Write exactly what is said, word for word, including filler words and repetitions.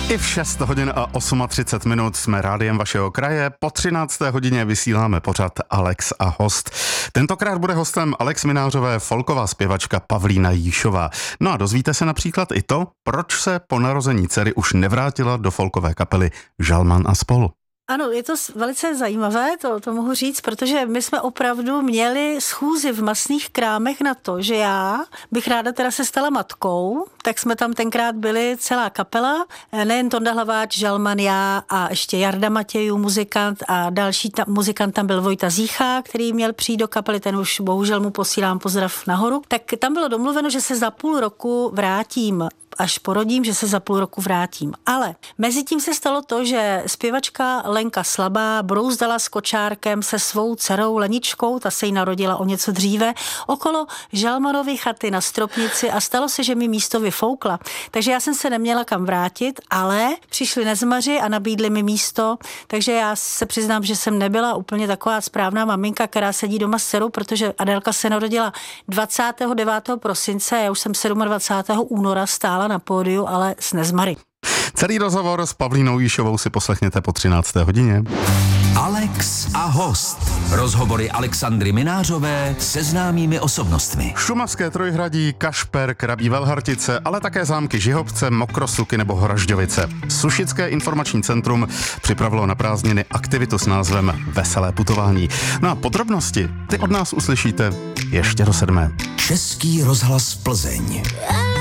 I v šest hodin a třicet osm minut jsme rádiem vašeho kraje. Po třinácté hodině vysíláme pořad Alex a host. Tentokrát bude hostem Alex Minářové folková zpěvačka Pavlína Jíšová. No a dozvíte se například i to, proč se po narození dcery už nevrátila do folkové kapely Žalman a spol. Ano, je to velice zajímavé, to, to mohu říct, protože my jsme opravdu měli schůzi v masných krámech na to, že já bych ráda teda se stala matkou, tak jsme tam tenkrát byli celá kapela, nejen Tonda Hlaváč, Žalman, já a ještě Jarda Matějů, muzikant a další ta, muzikant tam byl Vojta Zícha, který měl přijít do kapely, ten už bohužel mu posílám pozdrav nahoru, tak tam bylo domluveno, že se za půl roku vrátím, až porodím, že se za půl roku vrátím. Ale mezi tím se stalo to, že zpěvačka Lenka Slabá brouzdala s kočárkem se svou dcerou Leničkou, ta se jí narodila o něco dříve, okolo Žalmanovy chaty na Stropnici a stalo se, že mi místo vyfoukla. Takže já jsem se neměla kam vrátit, ale přišli Nezmaři a nabídli mi místo, takže já se přiznám, že jsem nebyla úplně taková správná maminka, která sedí doma s dcerou, protože Adélka se narodila dvacátého devátého prosince, já už jsem dvacátého sedmého února stála na pódiu, ale s Nezmary. Celý rozhovor s Pavlínou Jíšovou si poslechněte po třinácté hodině. Alex a host. Rozhovory Alexandry Minářové se známými osobnostmi. Šumavské Trojhradí, Kašper, Krabí Velhartice, ale také zámky Žihobce, Mokrosuky nebo Horažďovice. Sušické informační centrum připravilo na prázdniny aktivitu s názvem Veselé putování. No a podrobnosti ty od nás uslyšíte ještě do sedmé. Český rozhlas Plzeň.